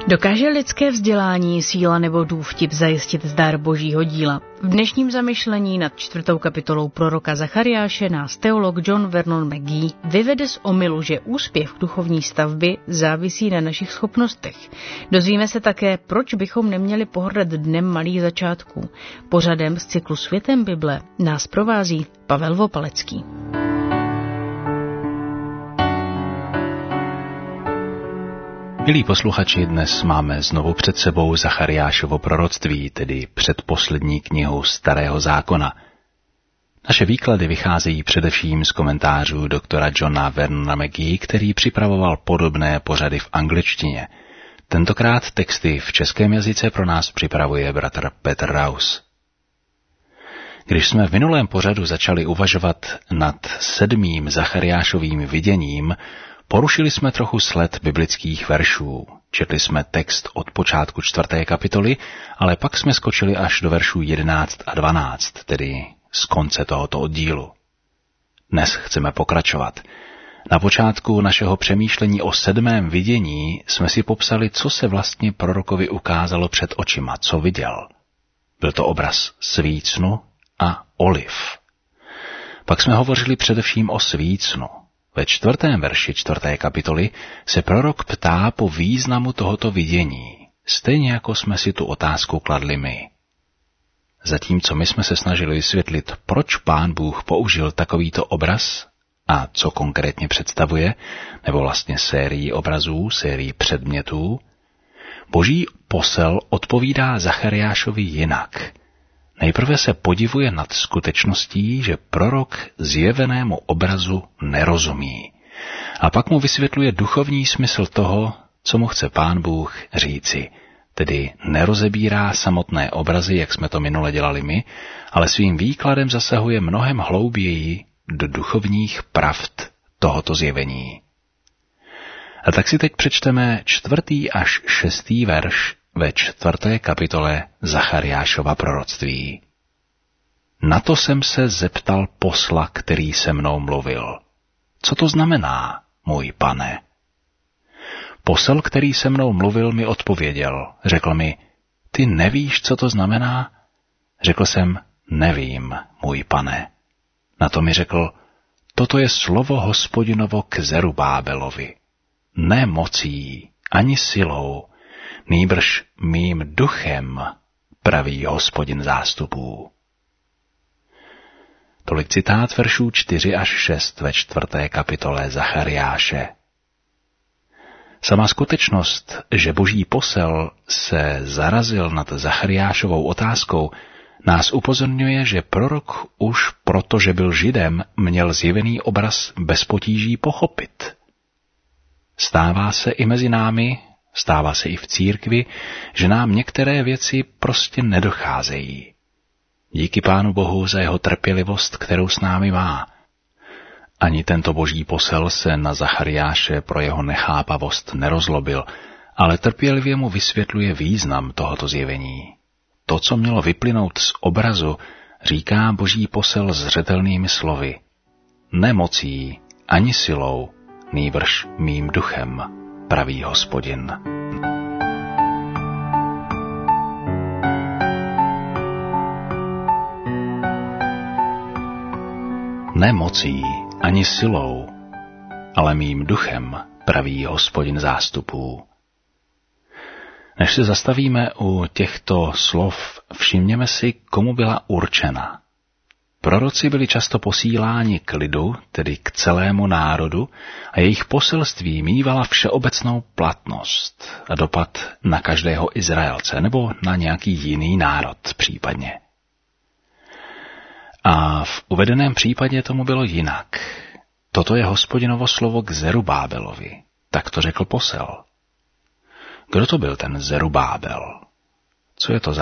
Dokáže lidské vzdělání, síla nebo důvtip zajistit zdar božího díla? V dnešním zamyšlení nad 4. kapitolou proroka Zachariáše nás teolog John Vernon McGee vyvede z omylu, že úspěch duchovní stavby závisí na našich schopnostech. Dozvíme se také, proč bychom neměli pohrdat dnem malých začátků. Pořadem z cyklu Světem Bible nás provází Pavel Vopalecký. Milí posluchači, dnes máme znovu před sebou Zachariášovo proroctví, tedy předposlední knihu Starého zákona. Naše výklady vycházejí především z komentářů doktora Johna Vernona McGee, který připravoval podobné pořady v angličtině. Tentokrát texty v českém jazyce pro nás připravuje bratr Petr Raus. Když jsme v minulém pořadu začali uvažovat nad 7. Zachariášovým viděním, porušili jsme trochu sled biblických veršů. Četli jsme text od počátku 4. kapitoly, ale pak jsme skočili až do veršů 11 a 12, tedy z konce tohoto oddílu. Dnes chceme pokračovat. Na počátku našeho přemýšlení o 7. vidění jsme si popsali, co se vlastně prorokovi ukázalo před očima, co viděl. Byl to obraz svícnu a oliv. Pak jsme hovořili především o svícnu. Ve 4. verši 4. kapitoly se prorok ptá po významu tohoto vidění, stejně jako jsme si tu otázku kladli my. Zatímco my jsme se snažili vysvětlit, proč Pán Bůh použil takovýto obraz a co konkrétně představuje, nebo vlastně sérii obrazů, sérii předmětů, Boží posel odpovídá Zachariášovi jinak. Nejprve se podivuje nad skutečností, že prorok zjevenému obrazu nerozumí. A pak mu vysvětluje duchovní smysl toho, co mu chce Pán Bůh říci. Tedy nerozebírá samotné obrazy, jak jsme to minule dělali my, ale svým výkladem zasahuje mnohem hlouběji do duchovních pravd tohoto zjevení. A tak si teď přečteme 4. až 6. verš ve 4. kapitole Zachariášova proroctví. Na to jsem se zeptal posla, který se mnou mluvil. Co to znamená, můj pane? Posel, který se mnou mluvil, mi odpověděl. Řekl mi, ty nevíš, co to znamená? Řekl jsem, nevím, můj pane. Na to mi řekl, toto je slovo Hospodinovo k Zerubábelovi. Ne mocí, ani silou, nýbrž mým duchem, praví Hospodin zástupů. Tolik citát veršů 4 až 6 ve 4. kapitole Zachariáše. Sama skutečnost, že Boží posel se zarazil nad Zachariášovou otázkou, nás upozorňuje, že prorok už proto, že byl Židem, měl zjevený obraz bez potíží pochopit. Stává se i mezi námi, stává se i v církvi, že nám některé věci prostě nedocházejí. Díky Pánu Bohu za jeho trpělivost, kterou s námi má. Ani tento boží posel se na Zachariáše pro jeho nechápavost nerozlobil, ale trpělivě mu vysvětluje význam tohoto zjevení. To, co mělo vyplynout z obrazu, říká boží posel zřetelnými slovy. Ne mocí, ani silou, nýbrž mým duchem, praví Hospodin. Ne mocí, ani silou, ale mým duchem, praví Hospodin zástupů. Než se zastavíme u těchto slov, všimněme si, komu byla určena. Proroci byli často posíláni k lidu, tedy k celému národu, a jejich poselství mívala všeobecnou platnost a dopad na každého Izraelce nebo na nějaký jiný národ případně. A v uvedeném případě tomu bylo jinak. Toto je Hospodinovo slovo k Zerubábelovi, tak to řekl posel. Kdo to byl ten Zerubábel? Co je to za